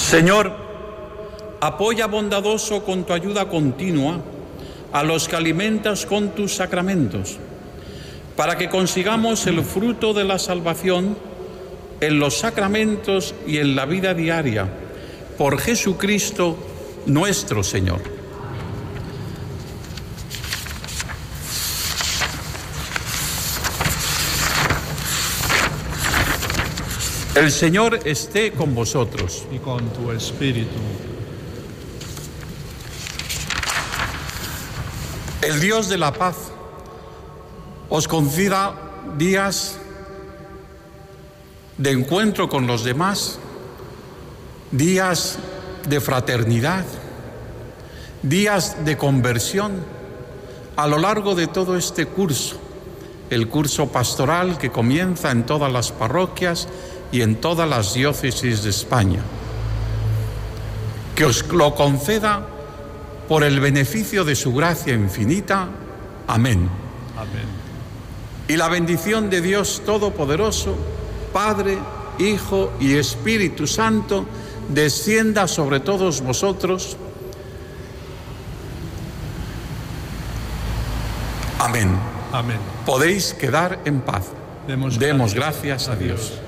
Señor, apoya bondadoso con tu ayuda continua a los que alimentas con tus sacramentos, para que consigamos el fruto de la salvación en los sacramentos y en la vida diaria, por Jesucristo nuestro Señor. El Señor esté con vosotros. Y con tu espíritu. El Dios de la paz os conceda días de encuentro con los demás, días de fraternidad, días de conversión a lo largo de todo este curso, el curso pastoral que comienza en todas las parroquias y en todas las diócesis de España. Que os lo conceda por el beneficio de su gracia infinita. Amén. Amén. Y la bendición de Dios Todopoderoso, Padre, Hijo y Espíritu Santo, descienda sobre todos vosotros. Amén. Amén. Podéis quedar en paz. Demos gracias a Dios.